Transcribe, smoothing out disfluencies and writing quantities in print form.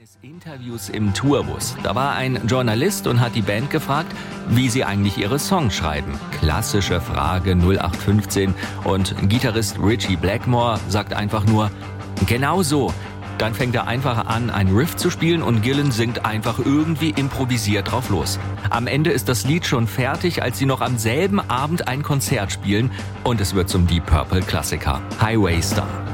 eines Interviews im Tourbus. Da war ein Journalist und hat die Band gefragt, wie sie eigentlich ihre Songs schreiben. Klassische Frage 0815 und Gitarrist Ritchie Blackmore sagt einfach nur, genau so. Dann fängt er einfach an, einen Riff zu spielen und Gillan singt einfach irgendwie improvisiert drauf los. Am Ende ist das Lied schon fertig, als sie noch am selben Abend ein Konzert spielen und es wird zum Deep Purple Klassiker. Highway Star.